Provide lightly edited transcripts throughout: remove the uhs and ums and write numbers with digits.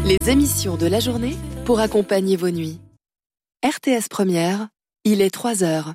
Les émissions de la journée pour accompagner vos nuits. RTS Première, il est 3h.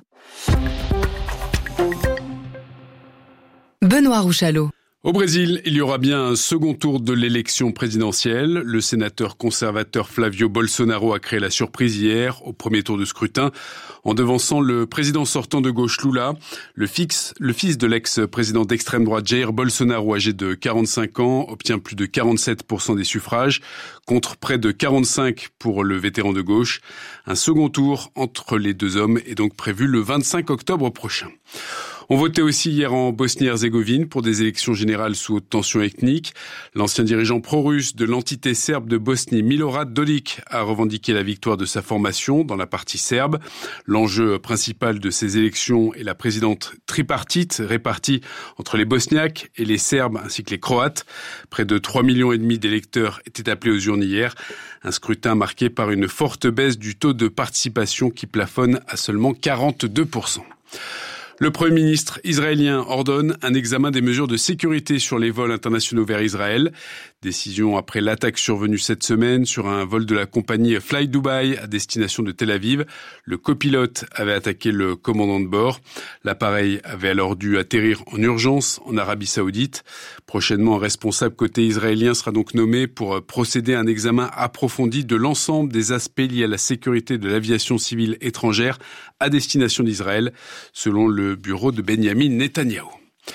Benoît Rouchalot. Au Brésil, il y aura bien un second tour de l'élection présidentielle. Le sénateur conservateur Flavio Bolsonaro a créé la surprise hier au premier tour de scrutin en devançant le président sortant de gauche Lula. Le fils de l'ex-président d'extrême droite Jair Bolsonaro, âgé de 45 ans, obtient plus de 47% des suffrages, contre près de 45% pour le vétéran de gauche. Un second tour entre les deux hommes est donc prévu le 25 octobre prochain. On votait aussi hier en Bosnie-Herzégovine pour des élections générales sous haute tension ethnique. L'ancien dirigeant pro-russe de l'entité serbe de Bosnie, Milorad Dodik, a revendiqué la victoire de sa formation dans la partie serbe. L'enjeu principal de ces élections est la présidente tripartite répartie entre les Bosniaques et les Serbes ainsi que les Croates. Près de 3,5 millions d'électeurs étaient appelés aux urnes hier. Un scrutin marqué par une forte baisse du taux de participation qui plafonne à seulement 42%. Le Premier ministre israélien ordonne un examen des mesures de sécurité sur les vols internationaux vers Israël. Décision après l'attaque survenue cette semaine sur un vol de la compagnie Fly Dubai à destination de Tel Aviv. Le copilote avait attaqué le commandant de bord. L'appareil avait alors dû atterrir en urgence en Arabie Saoudite. Prochainement, un responsable côté israélien sera donc nommé pour procéder à un examen approfondi de l'ensemble des aspects liés à la sécurité de l'aviation civile étrangère à destination d'Israël, selon le bureau de Benjamin Netanyahou.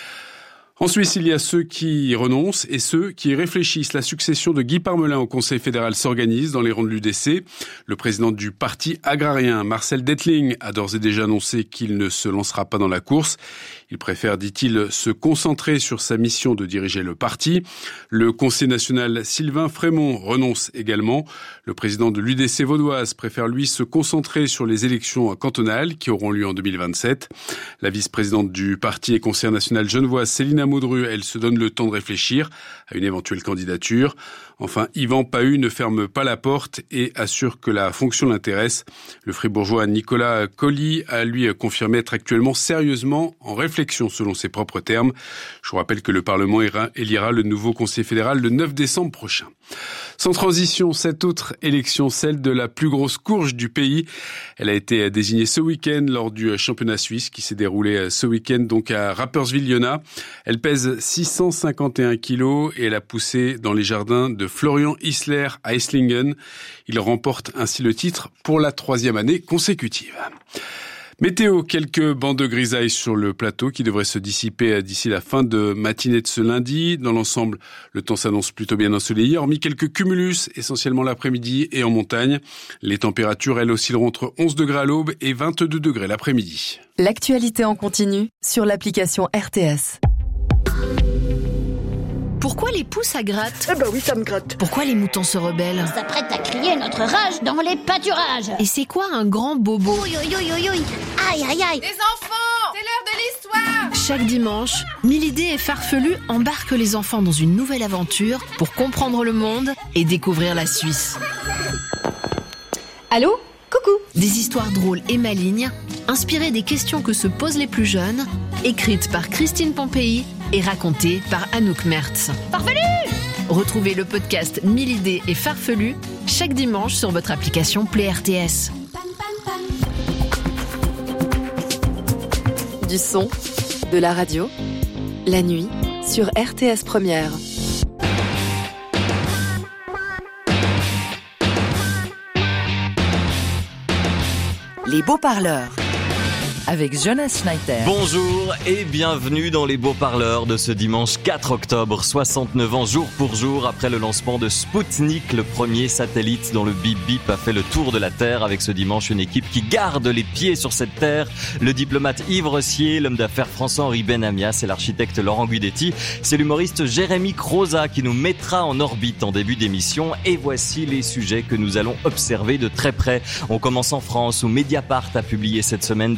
En Suisse, il y a ceux qui y renoncent et ceux qui y réfléchissent. La succession de Guy Parmelin au Conseil fédéral s'organise dans les rangs de l'UDC. Le président du parti agrarien, Marcel Dettling, a d'ores et déjà annoncé qu'il ne se lancera pas dans la course. Il préfère, dit-il, se concentrer sur sa mission de diriger le parti. Le Conseil national Sylvain Frémont renonce également. Le président de l'UDC vaudoise préfère, lui, se concentrer sur les élections cantonales qui auront lieu en 2027. La vice-présidente du parti et conseillère nationale genevoise, Célina Maudru, elle se donne le temps de réfléchir à une éventuelle candidature. Enfin, Yvan Pahu ne ferme pas la porte et assure que la fonction l'intéresse. Le fribourgeois Nicolas Colli a lui confirmé être actuellement sérieusement en réflexion selon ses propres termes. Je vous rappelle que le Parlement élira le nouveau Conseil fédéral le 9 décembre prochain. Sans transition, cette autre élection, celle de la plus grosse courge du pays. Elle a été désignée ce week-end lors du championnat suisse qui s'est déroulé ce week-end donc à Rapperswil-Jona. Elle pèse 651 kilos et elle a poussé dans les jardins de Florian Isler à Esslingen. Il remporte ainsi le titre pour la 3e année consécutive. Météo, quelques bancs de grisaille sur le plateau qui devraient se dissiper d'ici la fin de matinée de ce lundi. Dans l'ensemble, le temps s'annonce plutôt bien ensoleillé, hormis quelques cumulus, essentiellement l'après-midi et en montagne. Les températures, elles, oscilleront entre 11 degrés à l'aube et 22 degrés l'après-midi. L'actualité en continu sur l'application RTS. Pourquoi les poules ça gratte ? Eh ben oui, ça me gratte. Pourquoi les moutons se rebellent ? On s'apprête à crier notre rage dans les pâturages. Et c'est quoi un grand bobo ? Aïe, aïe, aïe, aïe, aïe. Aïe, aïe, aïe. Les enfants, c'est l'heure de l'histoire. Chaque dimanche, Milidé et Farfelu embarquent les enfants dans une nouvelle aventure pour comprendre le monde et découvrir la Suisse. Allô ? Coucou. Des histoires drôles et malignes, inspirées des questions que se posent les plus jeunes, écrites par Christine Pompéi et racontées par Anouk Mertz. Farfelu ! Retrouvez le podcast Milidé et Farfelu chaque dimanche sur votre application Play RTS. Du son, de la radio, la nuit sur RTS Première. Les beaux-parleurs avec Jonas Schneider. Bonjour et bienvenue dans les beaux-parleurs de ce dimanche 4 octobre, 69 ans jour pour jour après le lancement de Spoutnik, le premier satellite dont le bip-bip a fait le tour de la Terre. Avec ce dimanche une équipe qui garde les pieds sur cette Terre, le diplomate Yves Rossier, l'homme d'affaires François-Henri Benamias et l'architecte Laurent Guidetti. C'est l'humoriste Jérémy Croza qui nous mettra en orbite en début d'émission. Et voici les sujets que nous allons observer de très près. On commence en France où Mediapart a publié cette semaine des dizaines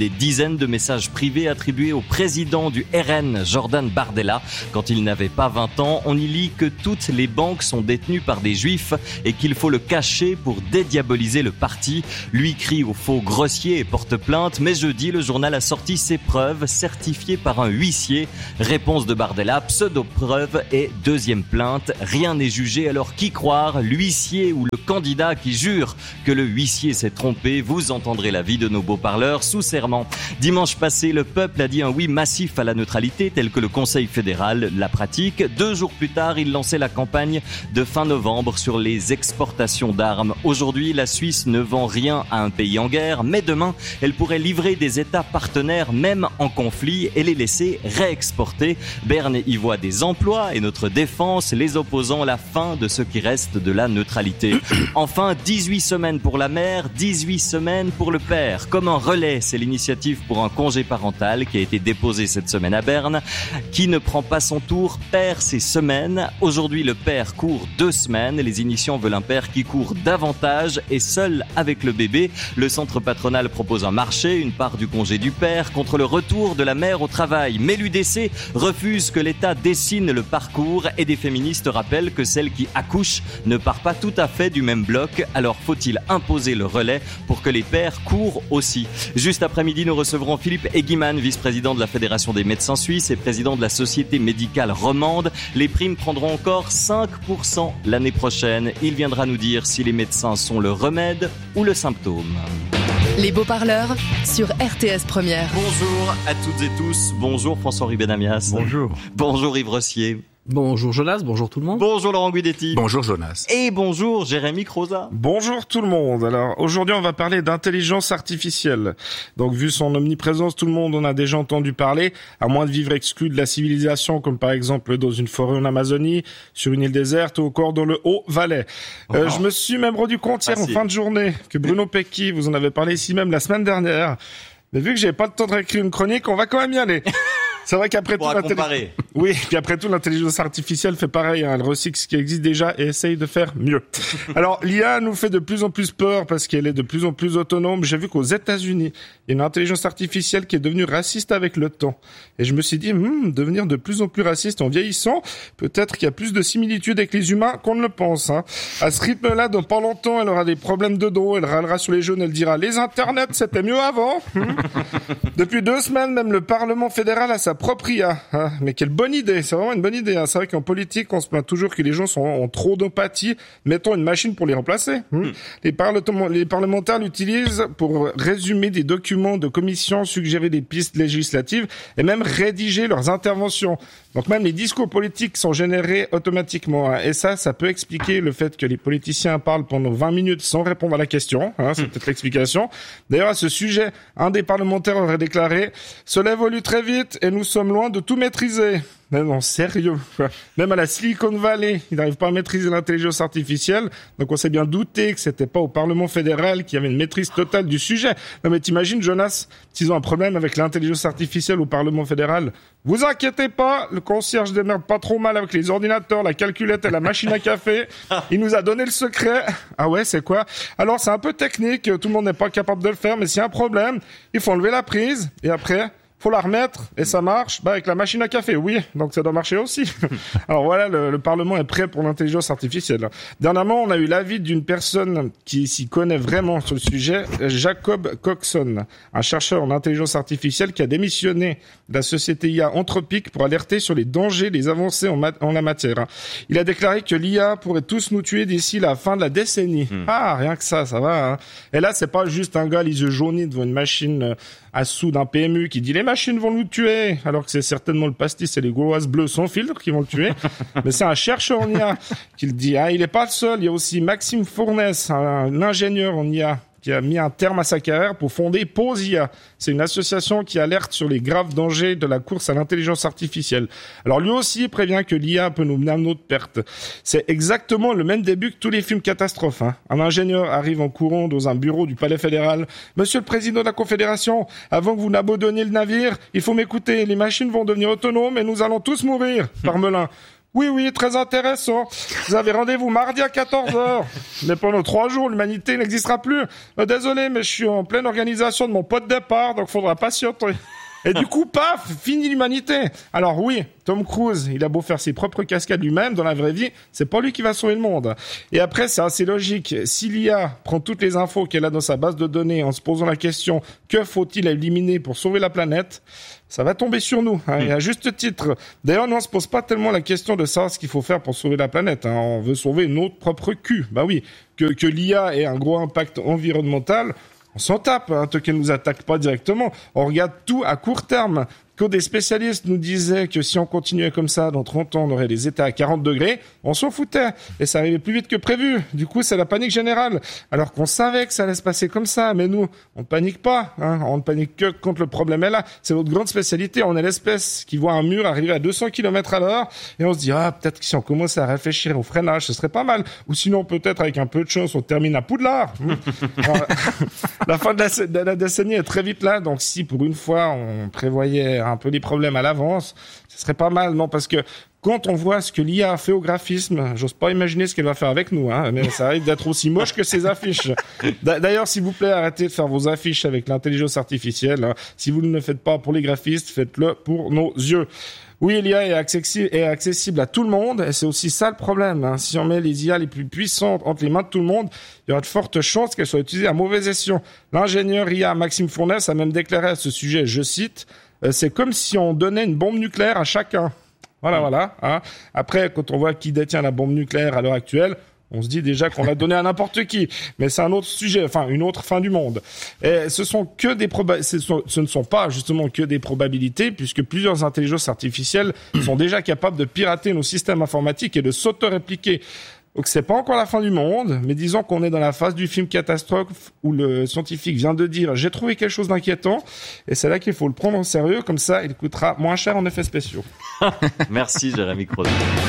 dizaines de messages privés attribués au président du RN, Jordan Bardella, quand il n'avait pas 20 ans. On y lit que toutes les banques sont détenues par des juifs et qu'il faut le cacher pour dédiaboliser le parti. Lui crie au faux grossier et porte plainte, mais jeudi, le journal a sorti ses preuves certifiées par un huissier. Réponse de Bardella, pseudo-preuve et deuxième plainte. Rien n'est jugé, alors qui croire, l'huissier ou le candidat qui jure que le huissier s'est trompé? Vous entendrez l'avis de nos beaux-parleurs sous serment. Dimanche passé, le peuple a dit un oui massif à la neutralité, tel que le Conseil fédéral la pratique. 2 jours plus tard, il lançait la campagne de fin novembre sur les exportations d'armes. Aujourd'hui, la Suisse ne vend rien à un pays en guerre, mais demain, elle pourrait livrer des États partenaires, même en conflit, et les laisser réexporter. Berne y voit des emplois et notre défense, les opposants la fin de ce qui reste de la neutralité. Enfin, 18 semaines pour la mère, 18 semaines pour le père. Comme un relais, c'est l'initiative pour un congé parental qui a été déposée cette semaine à Berne. Qui ne prend pas son tour perd ses semaines. Aujourd'hui, le père court 2 semaines. Les initiants veulent un père qui court davantage et seul avec le bébé. Le centre patronal propose un marché, une part du congé du père, contre le retour de la mère au travail. Mais l'UDC refuse que l'État dessine le parcours et des féministes rappellent que celle qui accouche ne part pas tout à fait du même bloc. Alors faut-il imposer le relais pour que les pères courent aussi? Juste après-midi, nous recevrons Philippe Eggimann, vice-président de la Fédération des médecins suisses et président de la Société médicale romande. Les primes prendront encore 5% l'année prochaine. Il viendra nous dire si les médecins sont le remède ou le symptôme. Les beaux-parleurs sur RTS Première. Bonjour à toutes et tous. Bonjour François-Henri Benamias. Bonjour. Bonjour Yves Rossier. Bonjour Jonas, bonjour tout le monde. Bonjour Laurent Guidetti. Bonjour Jonas. Et bonjour Jérémy Croza. Bonjour tout le monde. Alors aujourd'hui on va parler d'intelligence artificielle. Donc vu son omniprésence, tout le monde en a déjà entendu parler, à moins de vivre exclu de la civilisation, comme par exemple dans une forêt en Amazonie, sur une île déserte ou encore dans le Haut-Valais. Je me suis même rendu compte hier en fin de journée que Bruno Pecchi, vous en avez parlé ici même la semaine dernière. Mais vu que j'ai pas le temps de réécrire une chronique, on va quand même y aller. C'est vrai qu'après tout, oui, puis après tout, l'intelligence artificielle fait pareil, hein. Elle recycle ce qui existe déjà et essaye de faire mieux. Alors, l'IA nous fait de plus en plus peur parce qu'elle est de plus en plus autonome. J'ai vu qu'aux États-Unis, il y a une intelligence artificielle qui est devenue raciste avec le temps. Et je me suis dit, devenir de plus en plus raciste en vieillissant, peut-être qu'il y a plus de similitudes avec les humains qu'on ne le pense, hein. À ce rythme-là, dans pas longtemps, elle aura des problèmes de dos, elle râlera sur les jeunes, elle dira, les internets, c'était mieux avant. Depuis 2 semaines, même le Parlement fédéral a sa propre IA, hein. Mais quelle bonne idée, c'est vraiment une bonne idée, hein. C'est vrai qu'en politique, on se plaint toujours que les gens ont trop d'empathie. Mettons une machine pour les remplacer. Les parlementaires l'utilisent pour résumer des documents de commission, suggérer des pistes législatives et même rédiger leurs interventions. Donc même les discours politiques sont générés automatiquement, hein. Et ça peut expliquer le fait que les politiciens parlent pendant 20 minutes sans répondre à la question, hein. C'est peut-être l'explication. D'ailleurs, à ce sujet, un des parlementaires aurait déclaré « Cela évolue très vite et nous sommes loin de tout maîtriser ». Mais non, sérieux. Même à la Silicon Valley, ils n'arrivent pas à maîtriser l'intelligence artificielle. Donc on s'est bien douté que c'était pas au Parlement fédéral qu'il y avait une maîtrise totale du sujet. Non mais t'imagines, Jonas, s'ils ont un problème avec l'intelligence artificielle au Parlement fédéral, vous inquiétez pas, le concierge démerde pas trop mal avec les ordinateurs, la calculette et la machine à café. Il nous a donné le secret. Ah ouais, c'est quoi? Alors c'est un peu technique, tout le monde n'est pas capable de le faire, mais s'il y a un problème, il faut enlever la prise et après... faut la remettre et ça marche avec la machine à café, oui, donc ça doit marcher aussi. Alors voilà, le Parlement est prêt pour l'intelligence artificielle. Dernièrement, on a eu l'avis d'une personne qui s'y connaît vraiment sur le sujet, Jacob Coxon, un chercheur en intelligence artificielle qui a démissionné de la société IA Anthropic pour alerter sur les dangers des avancées en la matière. Il a déclaré que l'IA pourrait tous nous tuer d'ici la fin de la décennie. Ah, rien que ça va, hein. Et là, c'est pas juste un gars les yeux jaunis devant une machine à sous d'un PMU qui dit les machines vont nous tuer, alors que c'est certainement le pastis et les gauloises bleues sans filtre qui vont le tuer. Mais c'est un chercheur en IA qui le dit. Il est pas le seul. Il y a aussi Maxime Fournès, un ingénieur en IA, qui a mis un terme à sa carrière pour fonder Pause IA. C'est une association qui alerte sur les graves dangers de la course à l'intelligence artificielle. Alors lui aussi prévient que l'IA peut nous mener à notre perte. C'est exactement le même début que tous les films catastrophes, hein. Un ingénieur arrive en courant dans un bureau du Palais fédéral. « Monsieur le Président de la Confédération, avant que vous n'abandonniez le navire, il faut m'écouter. Les machines vont devenir autonomes et nous allons tous mourir. » Parmelin. Oui, très intéressant. Vous avez rendez-vous mardi à 14h. Mais pendant 3 jours, l'humanité n'existera plus. Désolé, mais je suis en pleine organisation de mon pot de départ, donc faudra patienter. Et du coup, paf, fini l'humanité. Alors oui, Tom Cruise, il a beau faire ses propres cascades lui-même, dans la vraie vie, c'est pas lui qui va sauver le monde. Et après, c'est assez logique. Si l'IA prend toutes les infos qu'elle a dans sa base de données en se posant la question « Que faut-il éliminer pour sauver la planète ?», ça va tomber sur nous, et à juste titre. D'ailleurs, nous, on se pose pas tellement la question de savoir ce qu'il faut faire pour sauver la planète. On veut sauver notre propre cul. Bah oui, que l'IA ait un gros impact environnemental, on s'en tape, tant qu'elle nous attaque pas directement. On regarde tout à court terme. Quand des spécialistes nous disaient que si on continuait comme ça, dans 30 ans, on aurait les états à 40 degrés, on s'en foutait. Et ça arrivait plus vite que prévu. Du coup, c'est la panique générale. Alors qu'on savait que ça allait se passer comme ça. Mais nous, on panique pas. On ne panique que quand le problème est là. C'est notre grande spécialité. On est l'espèce qui voit un mur arriver à 200 km/h et on se dit, peut-être que si on commençait à réfléchir au freinage, ce serait pas mal. Ou sinon, peut-être avec un peu de chance, on termine à Poudlard. Alors, la fin de la décennie est très vite là. Donc si pour une fois, on prévoyait un peu les problèmes à l'avance, ce serait pas mal, non, parce que quand on voit ce que l'IA a fait au graphisme, j'ose pas imaginer ce qu'elle va faire avec nous, mais ça arrive d'être aussi moche que ses affiches. D'ailleurs, s'il vous plaît, arrêtez de faire vos affiches avec l'intelligence artificielle. Si vous ne le faites pas pour les graphistes, faites-le pour nos yeux. Oui, l'IA est accessible à tout le monde, et c'est aussi ça le problème. Si on met les IA les plus puissantes entre les mains de tout le monde, il y aura de fortes chances qu'elles soient utilisées à mauvais escient. L'ingénieur IA Maxime Fournès a même déclaré à ce sujet, je cite, c'est comme si on donnait une bombe nucléaire à chacun. Voilà. Après, quand on voit qui détient la bombe nucléaire à l'heure actuelle, on se dit déjà qu'on l'a donné à n'importe qui. Mais c'est un autre sujet, une autre fin du monde. Et ce ne sont pas justement que des probabilités, puisque plusieurs intelligences artificielles sont déjà capables de pirater nos systèmes informatiques et de s'auto-répliquer. Donc c'est pas encore la fin du monde, mais disons qu'on est dans la phase du film catastrophe où le scientifique vient de dire « j'ai trouvé quelque chose d'inquiétant » et c'est là qu'il faut le prendre au sérieux, comme ça il coûtera moins cher en effets spéciaux. Merci Jérémy Crozet.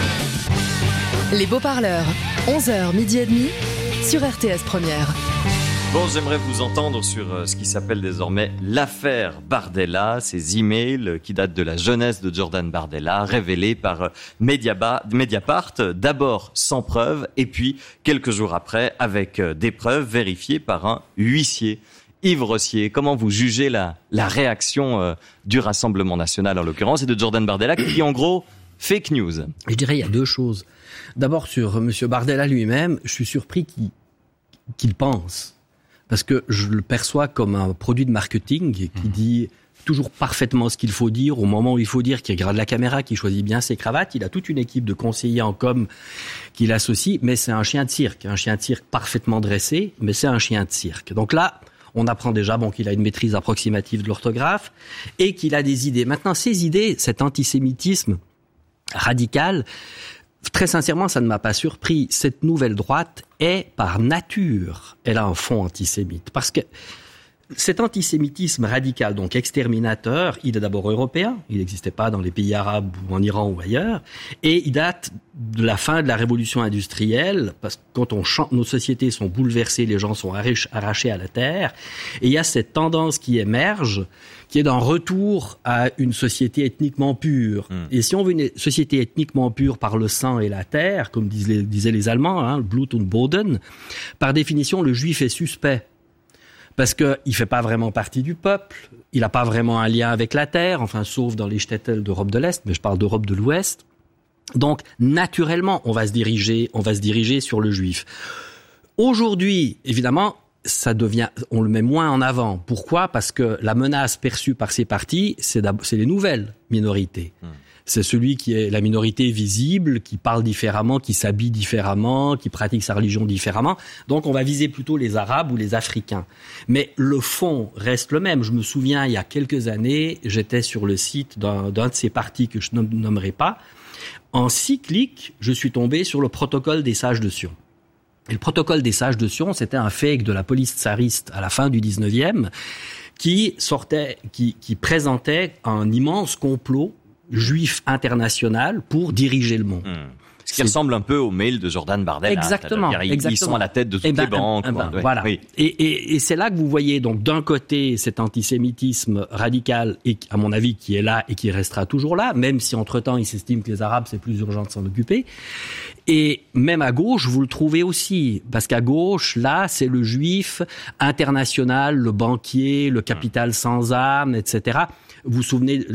Les beaux-parleurs, 11h, 12h30, sur RTS Première. Bon, j'aimerais vous entendre sur ce qui s'appelle désormais l'affaire Bardella, ces emails qui datent de la jeunesse de Jordan Bardella, révélés par Mediapart, d'abord sans preuve, et puis quelques jours après avec des preuves vérifiées par un huissier. Yves Rossier, comment vous jugez la réaction du Rassemblement National en l'occurrence et de Jordan Bardella qui dit en gros fake news? Je dirais il y a 2 choses. D'abord sur M. Bardella lui-même, je suis surpris qu'il pense. Parce que je le perçois comme un produit de marketing qui dit toujours parfaitement ce qu'il faut dire, au moment où il faut dire, qui regarde la caméra, qui choisit bien ses cravates. Il a toute une équipe de conseillers en com qu'il associe, mais c'est un chien de cirque parfaitement dressé, mais c'est un chien de cirque. Donc là, on apprend déjà qu'il a une maîtrise approximative de l'orthographe et qu'il a des idées. Maintenant, ces idées, cet antisémitisme radical, très sincèrement, ça ne m'a pas surpris. Cette nouvelle droite est, par nature, elle a un fond antisémite. Parce que cet antisémitisme radical, donc exterminateur, il est d'abord européen. Il n'existait pas dans les pays arabes ou en Iran ou ailleurs. Et il date de la fin de la révolution industrielle, parce que quand nos sociétés sont bouleversées, les gens sont arrachés à la terre. Et il y a cette tendance qui émerge, qui est d'un retour à une société ethniquement pure. Et si on veut une société ethniquement pure par le sang et la terre, comme disaient les Allemands, Blut und Boden, par définition, le juif est suspect. Parce qu'il ne fait pas vraiment partie du peuple, il n'a pas vraiment un lien avec la terre, sauf dans les shtetl d'Europe de l'Est, mais je parle d'Europe de l'Ouest. Donc, naturellement, on va se diriger sur le juif. Aujourd'hui, évidemment, on le met moins en avant. Pourquoi ? Parce que la menace perçue par ces partis, c'est les nouvelles minorités. C'est celui qui est la minorité visible, qui parle différemment, qui s'habille différemment, qui pratique sa religion différemment. Donc on va viser plutôt les Arabes ou les Africains. Mais le fond reste le même. Je me souviens, il y a quelques années, j'étais sur le site d'un de ces partis que je nommerai pas. En 6 clics, je suis tombé sur le protocole des sages de Sion. Et le protocole des sages de Sion, c'était un fake de la police tsariste à la fin du 19e qui présentait un immense complot juif international pour diriger le monde. Ce Ce qui ressemble un peu au mail de Jordan Bardella. Exactement. Ils sont à la tête de toutes les banques. Voilà. Oui. Et c'est là que vous voyez, donc, d'un côté, cet antisémitisme radical, et à mon avis, qui est là et qui restera toujours là, même si entre-temps, il s'estime que les Arabes, c'est plus urgent de s'en occuper. Et même à gauche, vous le trouvez aussi. Parce qu'à gauche, là, c'est le juif international, le banquier, le capital sans âme, etc. Vous vous souvenez,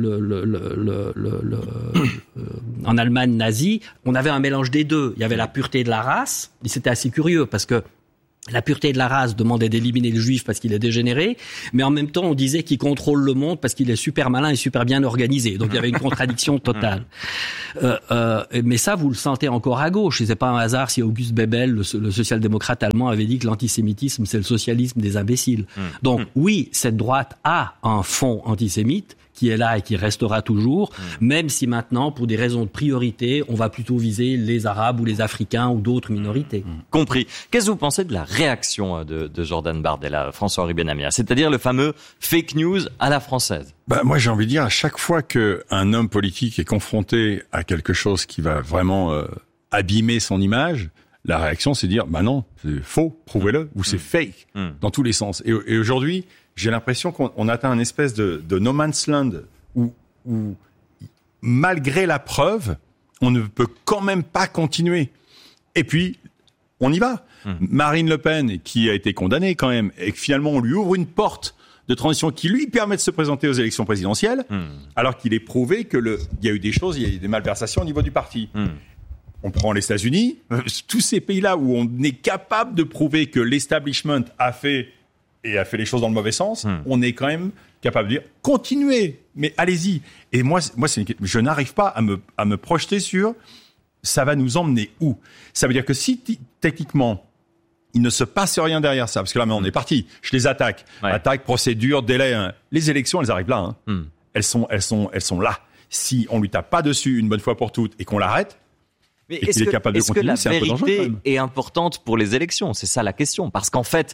en Allemagne nazie, on avait un mélange des deux. Il y avait la pureté de la race, et c'était assez curieux, parce que la pureté de la race demandait d'éliminer le juif parce qu'il est dégénéré, mais en même temps, on disait qu'il contrôle le monde parce qu'il est super malin et super bien organisé. Donc, il y avait une contradiction totale. Mais ça, vous le sentez encore à gauche. Et c'est pas un hasard si August Bebel, le social-démocrate allemand, avait dit que l'antisémitisme, c'est le socialisme des imbéciles. Donc, oui, cette droite a un fond antisémite qui est là et qui restera toujours, même si maintenant, pour des raisons de priorité, on va plutôt viser les Arabes ou les Africains ou d'autres minorités. Compris. Qu'est-ce que vous pensez de la réaction de Jordan Bardella, François-Henri Benhamia, c'est-à-dire le fameux fake news à la française? Moi, j'ai envie de dire, à chaque fois qu'un homme politique est confronté à quelque chose qui va vraiment abîmer son image, la réaction, c'est de dire, non, c'est faux, prouvez-le, ou c'est fake, dans tous les sens. Et aujourd'hui, j'ai l'impression qu'on atteint une espèce de no man's land où, malgré la preuve, on ne peut quand même pas continuer. Et puis, on y va. Marine Le Pen, qui a été condamnée quand même, et que finalement, on lui ouvre une porte de transition qui lui permet de se présenter aux élections présidentielles, alors qu'il est prouvé qu'il y a eu des choses, il y a eu des malversations au niveau du parti. On prend les États-Unis, tous ces pays-là où on est capable de prouver que l'establishment a fait les choses dans le mauvais sens, on est quand même capable de dire continuez, mais allez-y. Et moi, je n'arrive pas à me projeter sur ça va nous emmener où. Ça veut dire que si techniquement il ne se passe rien derrière ça, parce que là, on est parti. Je les attaque, attaque, procédure, délai. Les élections, elles arrivent là. Elles sont là. Si on lui tape pas dessus une bonne fois pour toutes et qu'on l'arrête. Mais est-ce que la vérité est importante pour les élections? C'est ça la question. Parce qu'en fait,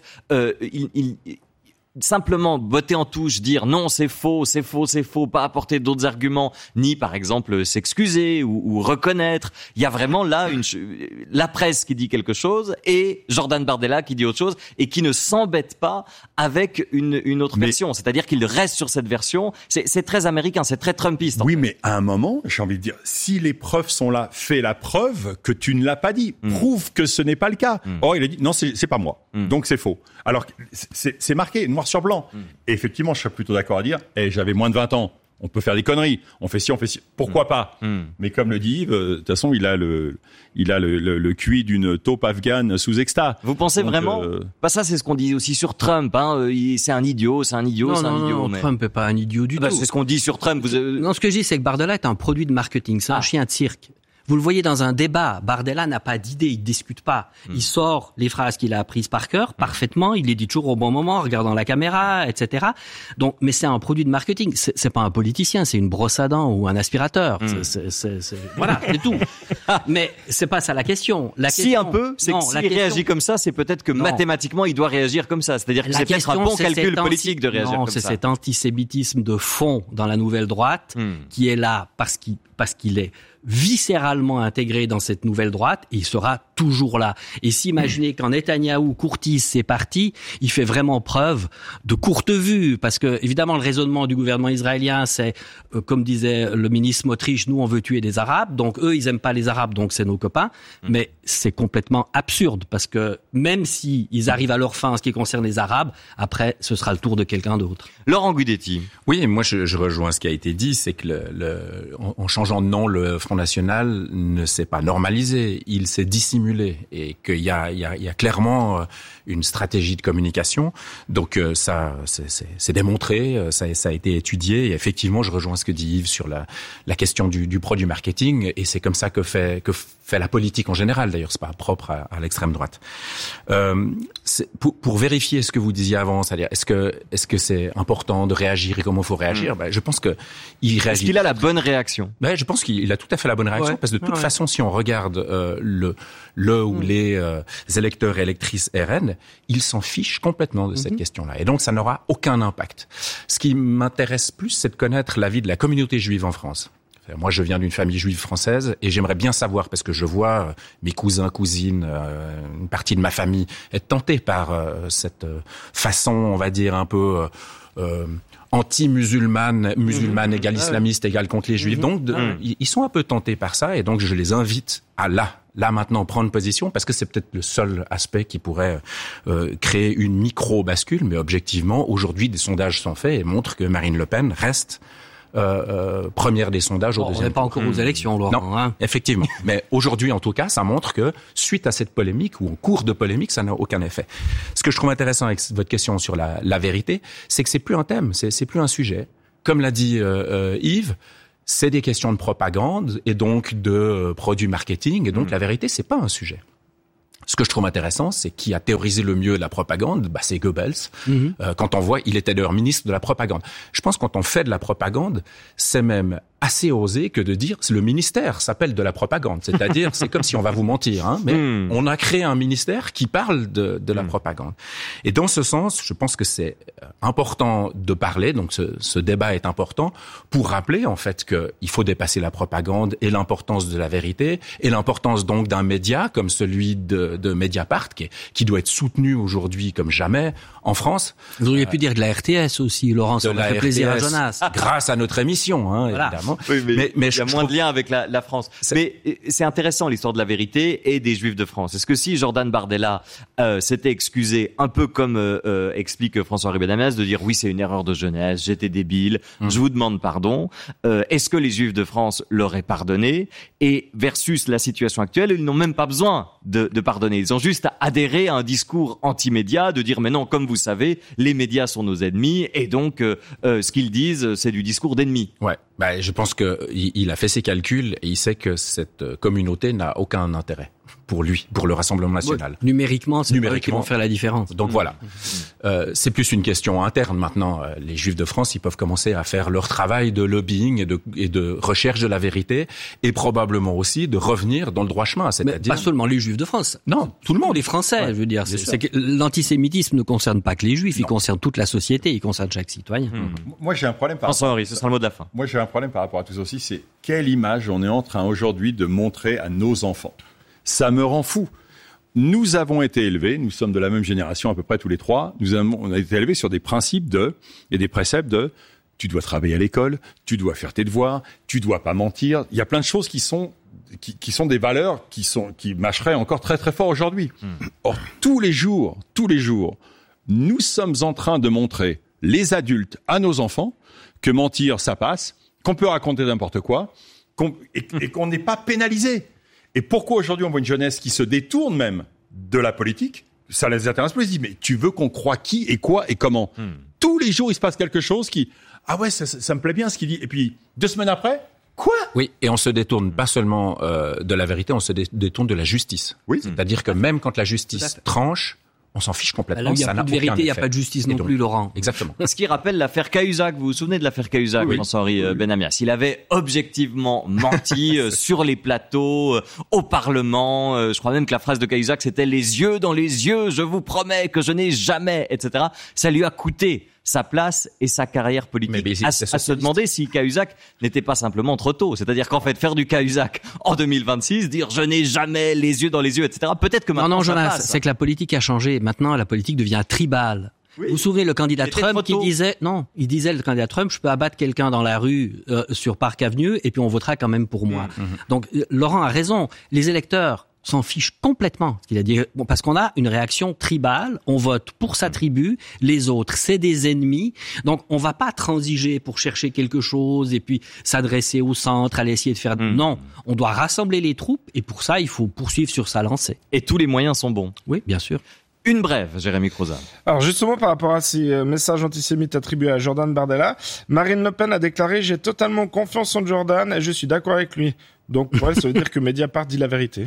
simplement botter en touche, dire non, c'est faux, pas apporter d'autres arguments, ni par exemple s'excuser ou reconnaître. Il y a vraiment là la presse qui dit quelque chose et Jordan Bardella qui dit autre chose et qui ne s'embête pas avec une autre version. C'est-à-dire qu'il reste sur cette version. C'est très américain, c'est très trumpiste. Oui, mais à un moment, j'ai envie de dire, si les preuves sont là, fais la preuve que tu ne l'as pas dit. Prouve que ce n'est pas le cas. Or, il a dit non, c'est pas moi. Donc c'est faux. Alors, c'est marqué noir sur blanc. Et effectivement, je serais plutôt d'accord à dire, j'avais moins de 20 ans. On peut faire des conneries. On fait ci, on fait ci. Pourquoi pas? Mais comme le dit Yves, de toute façon, il a le QI d'une taupe afghane sous extat. Vous pensez vraiment? Ça, c'est ce qu'on dit aussi sur Trump. C'est un idiot. Non, mais... Trump n'est pas un idiot du tout. C'est ce qu'on dit sur Trump. Non, ce que je dis, c'est que Bardella est un produit de marketing. C'est un chien de cirque. Vous le voyez dans un débat, Bardella n'a pas d'idée, il discute pas. Il sort les phrases qu'il a apprises par cœur, parfaitement, il les dit toujours au bon moment, en regardant la caméra, etc. Donc, mais c'est un produit de marketing. C'est pas un politicien, c'est une brosse à dents ou un aspirateur. Voilà, c'est tout. Mais c'est pas ça la question. Si un peu, c'est que s'il réagit comme ça, c'est peut-être que mathématiquement, il doit réagir comme ça. C'est-à-dire que c'est peut-être un bon calcul politique de réagir comme ça. Non, c'est cet antisémitisme de fond dans la nouvelle droite qui est là parce qu'il est viscéralement intégré dans cette nouvelle droite, et il sera toujours là. Et s'imaginer qu'en Netanyahou courtise ses partis, il fait vraiment preuve de courte vue, parce que évidemment le raisonnement du gouvernement israélien, c'est comme disait le ministre Smotrich, nous on veut tuer des Arabes, donc eux ils aiment pas les Arabes, donc c'est nos copains. Mais c'est complètement absurde, parce que même si ils arrivent à leur fin en ce qui concerne les Arabes, après ce sera le tour de quelqu'un d'autre. Laurent Gudetti. Oui, moi je rejoins ce qui a été dit, c'est que en changeant de nom, le Front National ne s'est pas normalisé, il s'est dissimulé, et qu'il y a clairement une stratégie de communication. Donc ça c'est démontré, ça a été étudié, et effectivement je rejoins ce que dit Yves sur la question du produit marketing, et c'est comme ça que fait la politique en général. D'ailleurs, c'est pas propre à l'extrême droite. Pour vérifier ce que vous disiez avant, c'est-à-dire est-ce que c'est important de réagir et comment il faut réagir, je pense que il réagit. Est-ce qu'il a la bonne réaction? Je pense qu'il a tout à fait la bonne réaction, parce que de toute façon, si on regarde ou les électeurs et électrices RN, ils s'en fichent complètement de cette question-là, et donc ça n'aura aucun impact. Ce qui m'intéresse plus, c'est de connaître l'avis de la communauté juive en France. Moi, je viens d'une famille juive française et j'aimerais bien savoir, parce que je vois mes cousins, cousines, une partie de ma famille être tentés par cette façon, on va dire, un peu anti-musulmane, musulmane égale islamiste égale contre les juifs. Donc, ils sont un peu tentés par ça et donc je les invite à là maintenant prendre position, parce que c'est peut-être le seul aspect qui pourrait créer une micro-bascule, mais objectivement, aujourd'hui, des sondages sont faits et montrent que Marine Le Pen reste première des sondages au deuxième tour. On n'est pas encore aux élections, Laurent. Non, effectivement. Mais aujourd'hui, en tout cas, ça montre que suite à cette polémique ou en cours de polémique, ça n'a aucun effet. Ce que je trouve intéressant avec votre question sur la vérité, c'est que c'est plus un thème, c'est plus un sujet. Comme l'a dit Yves, c'est des questions de propagande et donc de produits marketing. Et donc la vérité, c'est pas un sujet. Ce que je trouve intéressant, c'est qui a théorisé le mieux la propagande, c'est Goebbels. Quand on voit, il était d'ailleurs ministre de la propagande. Je pense que quand on fait de la propagande, c'est même assez osé que de dire le ministère s'appelle de la propagande. C'est-à-dire, c'est comme si on va vous mentir, hein, mais on a créé un ministère qui parle de la propagande. Et dans ce sens, je pense que c'est important de parler, donc ce débat est important, pour rappeler en fait qu'il faut dépasser la propagande et l'importance de la vérité, et l'importance donc d'un média comme celui de Mediapart, qui doit être soutenu aujourd'hui comme jamais en France. Vous auriez pu dire de la RTS aussi, Laurent, ça me fait plaisir à Jonas. Grâce à notre émission, hein, voilà. Évidemment. Oui, mais il y a moins de lien avec la France. Mais c'est intéressant l'histoire de la vérité et des Juifs de France. Est-ce que si Jordan Bardella s'était excusé, un peu comme explique François-Henri Benamias, de dire oui, c'est une erreur de jeunesse, j'étais débile, je vous demande pardon, est-ce que les Juifs de France l'auraient pardonné? Et versus la situation actuelle, ils n'ont même pas besoin de pardonner. Ils ont juste à adhérer à un discours anti-média, de dire mais non, comme vous savez, les médias sont nos ennemis et donc ce qu'ils disent, c'est du discours d'ennemi. Ouais. Je pense qu'il a fait ses calculs et il sait que cette communauté n'a aucun intérêt pour lui, pour le Rassemblement national. Numériquement, c'est eux qui vont faire la différence. Donc voilà. C'est plus une question interne maintenant. Les Juifs de France, ils peuvent commencer à faire leur travail de lobbying et de recherche de la vérité et probablement aussi de revenir dans le droit chemin. C'est-à-dire... Pas seulement les Juifs de France. Non, tout le monde. Les Français, je veux dire. C'est que l'antisémitisme ne concerne pas que les Juifs, il concerne toute la société, il concerne chaque citoyen. Moi, j'ai un problème François-Henri, ce sera le mot de la fin. Moi, j'ai un problème par rapport à tout ça aussi, c'est quelle image on est en train aujourd'hui de montrer à nos enfants. Ça me rend fou. Nous avons été élevés, nous sommes de la même génération à peu près tous les trois, on a été élevés sur des principes et des préceptes de tu dois travailler à l'école, tu dois faire tes devoirs, tu dois pas mentir. Il y a plein de choses qui sont des valeurs qui marcheraient encore très très fort aujourd'hui. Or, tous les jours, nous sommes en train de montrer, les adultes, à nos enfants, que mentir, ça passe, qu'on peut raconter n'importe quoi, et qu'on n'est pas pénalisé. Et pourquoi aujourd'hui on voit une jeunesse qui se détourne même de la politique? Ça les intéresse plus. Ils disent, mais tu veux qu'on croie qui et quoi et comment? Tous les jours, il se passe quelque chose ah ouais, ça me plaît bien ce qu'il dit. Et puis, 2 semaines après, quoi? Oui, et on se détourne pas seulement de la vérité, on se détourne de la justice. Oui. C'est-à-dire que même quand la justice tranche, on s'en fiche complètement. Là, il n'y a plus de vérité, il n'y a pas de justice non plus, Laurent. Exactement. Ce qui rappelle l'affaire Cahuzac. Vous vous souvenez de l'affaire Cahuzac, oui. François-Henri Benamias? Il avait objectivement menti sur les plateaux, au Parlement. Je crois même que la phrase de Cahuzac, c'était « les yeux dans les yeux, je vous promets que je n'ai jamais », etc. Ça lui a coûté sa place et sa carrière politique. À se demander si Cahuzac n'était pas simplement trop tôt. C'est-à-dire qu'en fait, faire du Cahuzac en 2026, dire je n'ai jamais les yeux dans les yeux, etc. Peut-être que maintenant non, ça Jonas, passe. C'est que la politique a changé. Maintenant, la politique devient tribale. Oui. Vous vous souvenez le candidat Trump qui disait le candidat Trump, je peux abattre quelqu'un dans la rue sur Park Avenue et puis on votera quand même pour moi. Donc Laurent a raison. Les électeurs s'en fiche complètement ce qu'il a dit. Bon, parce qu'on a une réaction tribale, on vote pour sa tribu, les autres, c'est des ennemis. Donc, on va pas transiger pour chercher quelque chose et puis s'adresser au centre, aller essayer de faire... Non, on doit rassembler les troupes et pour ça, il faut poursuivre sur sa lancée. Et tous les moyens sont bons. Oui, bien sûr. Une brève, Jérémy Croza. Alors justement, par rapport à ces messages antisémites attribués à Jordan Bardella, Marine Le Pen a déclaré « J'ai totalement confiance en Jordan et je suis d'accord avec lui ». Donc pour elle, ça veut dire que Mediapart dit la vérité.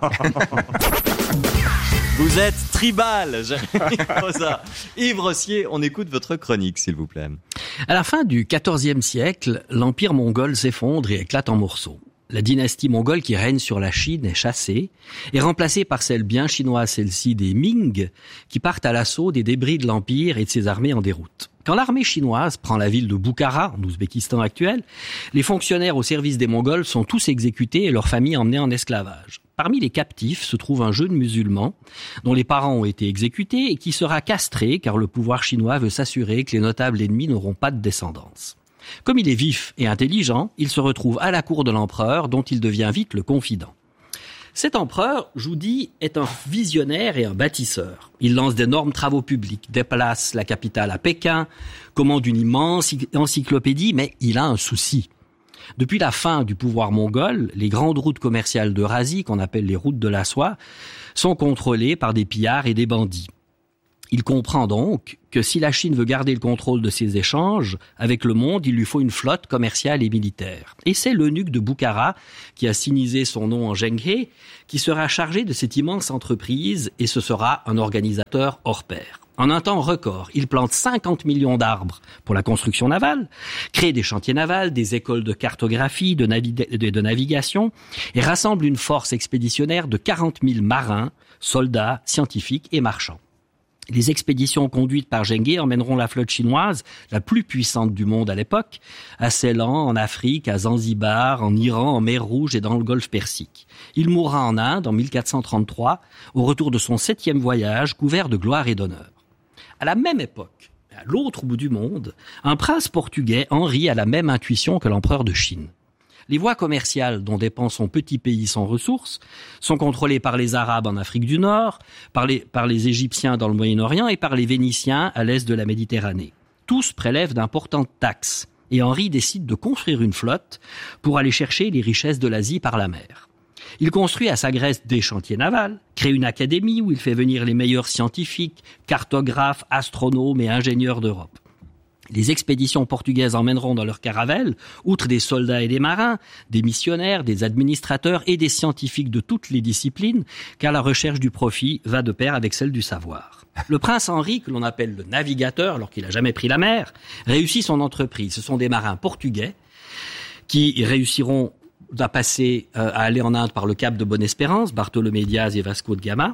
Vous êtes tribal, Jérémy Croza. Yves Rossier, on écoute votre chronique, s'il vous plaît. À la fin du XIVe siècle, l'empire mongol s'effondre et éclate en morceaux. La dynastie mongole qui règne sur la Chine est chassée et remplacée par celle bien chinoise, celle-ci des Ming, qui partent à l'assaut des débris de l'Empire et de ses armées en déroute. Quand l'armée chinoise prend la ville de Boukhara, en Ouzbékistan actuel, les fonctionnaires au service des Mongols sont tous exécutés et leurs familles emmenées en esclavage. Parmi les captifs se trouve un jeune musulman dont les parents ont été exécutés et qui sera castré car le pouvoir chinois veut s'assurer que les notables ennemis n'auront pas de descendance. Comme il est vif et intelligent, il se retrouve à la cour de l'empereur dont il devient vite le confident. Cet empereur, je vous dis, est un visionnaire et un bâtisseur. Il lance d'énormes travaux publics, déplace la capitale à Pékin, commande une immense encyclopédie, mais il a un souci. Depuis la fin du pouvoir mongol, les grandes routes commerciales d'Eurasie, qu'on appelle les routes de la soie, sont contrôlées par des pillards et des bandits. Il comprend donc que si la Chine veut garder le contrôle de ses échanges avec le monde, il lui faut une flotte commerciale et militaire. Et c'est l'eunuque de Boukhara, qui a sinisé son nom en Zheng qui sera chargé de cette immense entreprise et ce sera un organisateur hors pair. En un temps record, il plante 50 millions d'arbres pour la construction navale, crée des chantiers navals, des écoles de cartographie, de navigation et rassemble une force expéditionnaire de 40 000 marins, soldats, scientifiques et marchands. Les expéditions conduites par Zheng emmèneront la flotte chinoise, la plus puissante du monde à l'époque, à Ceylan, en Afrique, à Zanzibar, en Iran, en mer Rouge et dans le golfe Persique. Il mourra en Inde en 1433, au retour de son 7e voyage, couvert de gloire et d'honneur. À la même époque, à l'autre bout du monde, un prince portugais, Henri, a la même intuition que l'empereur de Chine. Les voies commerciales dont dépend son petit pays sans ressources sont contrôlées par les Arabes en Afrique du Nord, par les Égyptiens dans le Moyen-Orient et par les Vénitiens à l'est de la Méditerranée. Tous prélèvent d'importantes taxes et Henri décide de construire une flotte pour aller chercher les richesses de l'Asie par la mer. Il construit à sa Grèce des chantiers navals, crée une académie où il fait venir les meilleurs scientifiques, cartographes, astronomes et ingénieurs d'Europe. Les expéditions portugaises emmèneront dans leurs caravelles, outre des soldats et des marins, des missionnaires, des administrateurs et des scientifiques de toutes les disciplines, car la recherche du profit va de pair avec celle du savoir. Le prince Henri, que l'on appelle le navigateur, alors qu'il n'a jamais pris la mer, réussit son entreprise. Ce sont des marins portugais qui réussiront à passer, à aller en Inde par le cap de Bonne-Espérance, Bartholomé Diaz et Vasco de Gama,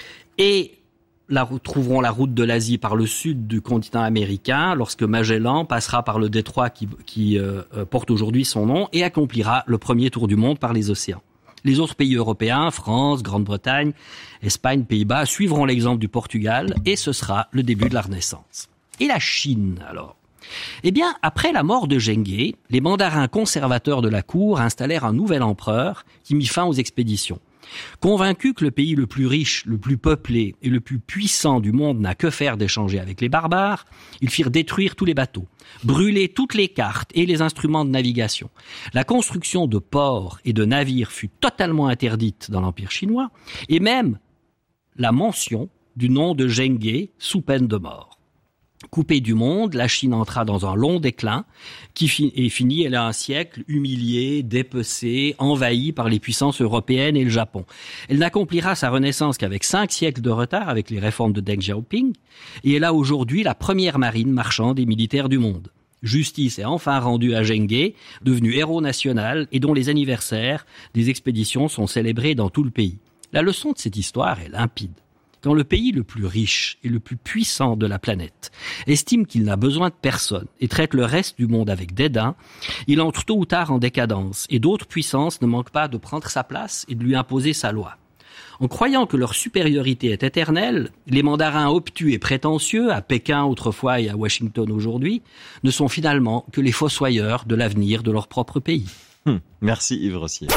et trouveront la route de l'Asie par le sud du continent américain lorsque Magellan passera par le détroit qui porte aujourd'hui son nom et accomplira le premier tour du monde par les océans. Les autres pays européens, France, Grande-Bretagne, Espagne, Pays-Bas, suivront l'exemple du Portugal et ce sera le début de la Renaissance. Et la Chine, alors ? Eh bien, après la mort de Zheng, les mandarins conservateurs de la cour installèrent un nouvel empereur qui mit fin aux expéditions. Convaincus que le pays le plus riche, le plus peuplé et le plus puissant du monde n'a que faire d'échanger avec les barbares, ils firent détruire tous les bateaux, brûler toutes les cartes et les instruments de navigation. La construction de ports et de navires fut totalement interdite dans l'Empire chinois et même la mention du nom de Zheng sous peine de mort. Coupée du monde, la Chine entra dans un long déclin qui est fini, elle a un siècle humiliée, dépecée, envahie par les puissances européennes et le Japon. Elle n'accomplira sa renaissance qu'avec 5 siècles de retard avec les réformes de Deng Xiaoping et elle a aujourd'hui la première marine marchande et militaire du monde. Justice est enfin rendue à Zheng, devenu héros national et dont les anniversaires des expéditions sont célébrés dans tout le pays. La leçon de cette histoire est limpide. Quand le pays le plus riche et le plus puissant de la planète estime qu'il n'a besoin de personne et traite le reste du monde avec dédain, il entre tôt ou tard en décadence et d'autres puissances ne manquent pas de prendre sa place et de lui imposer sa loi. En croyant que leur supériorité est éternelle, les mandarins obtus et prétentieux, à Pékin autrefois et à Washington aujourd'hui, ne sont finalement que les fossoyeurs de l'avenir de leur propre pays. Merci Yves Rossier.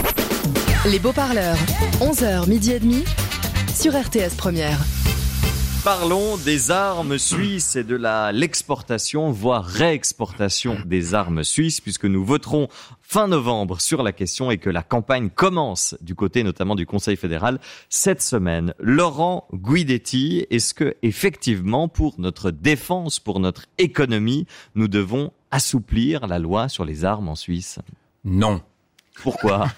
Les beaux-parleurs, 11h, midi et demi, sur RTS Première. Parlons des armes suisses et de l'exportation, voire réexportation des armes suisses, puisque nous voterons fin novembre sur la question et que la campagne commence du côté notamment du Conseil fédéral cette semaine. Laurent Guidetti, est-ce que effectivement pour notre défense, pour notre économie, nous devons assouplir la loi sur les armes en Suisse ? Non. Pourquoi ?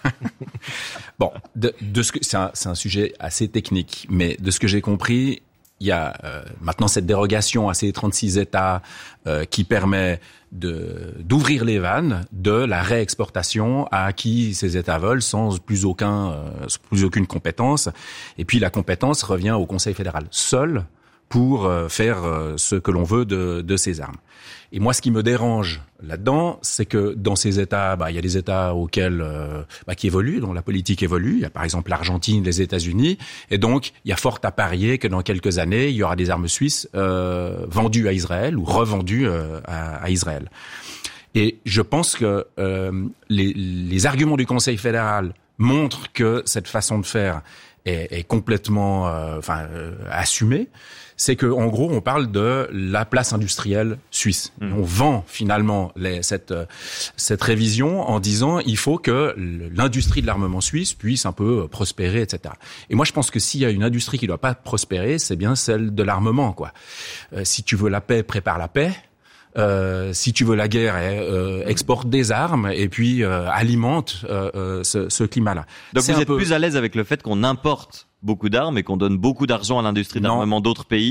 Bon, c'est un sujet assez technique, mais de ce que j'ai compris, il y a maintenant cette dérogation à ces 36 États qui permet d'ouvrir les vannes de la réexportation à qui ces États veulent sans plus aucune compétence. Et puis la compétence revient au Conseil fédéral seul pour faire ce que l'on veut de ces armes. Et moi, ce qui me dérange là-dedans, c'est que dans ces États, il y a des États auxquels qui évoluent, dont la politique évolue. Il y a par exemple l'Argentine, les États-Unis, et donc il y a fort à parier que dans quelques années, il y aura des armes suisses vendues à Israël ou revendues à Israël. Et je pense que les arguments du Conseil fédéral montrent que cette façon de faire est complètement assumée. C'est que en gros, on parle de la place industrielle suisse. On vend finalement cette révision en disant il faut que l'industrie de l'armement suisse puisse un peu prospérer, etc. Et moi, je pense que s'il y a une industrie qui doit pas prospérer, c'est bien celle de l'armement, quoi. Si tu veux la paix, prépare la paix. Si tu veux la guerre, exporte des armes et puis alimente ce climat-là. Donc vous êtes plus à l'aise avec le fait qu'on importe beaucoup d'armes et qu'on donne beaucoup d'argent à l'industrie d'armement d'autres pays